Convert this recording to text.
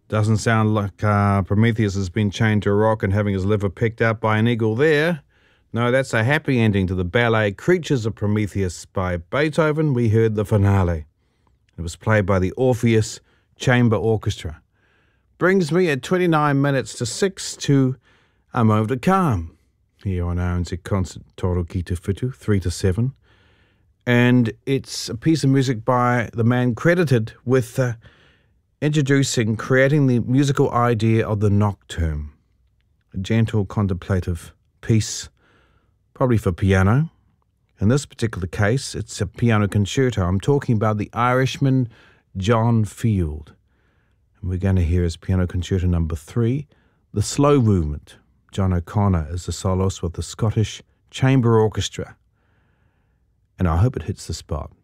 Doesn't sound like Prometheus has been chained to a rock and having his liver picked up by an eagle there. No, that's a happy ending to the ballet Creatures of Prometheus by Beethoven. We heard the finale. It was played by the Orpheus Chamber Orchestra. Brings me at 29 minutes to 6 to A Moment of Calm here on RNZ Concert Toro Ki Te Whitu, 3 to 7. And it's a piece of music by the man credited with creating the musical idea of the nocturne, a gentle contemplative piece, probably for piano. In this particular case, it's a piano concerto. I'm talking about the Irishman John Field. And we're going to hear his piano concerto number 3, the slow movement. John O'Connor is the soloist with the Scottish Chamber Orchestra. And I hope it hits the spot.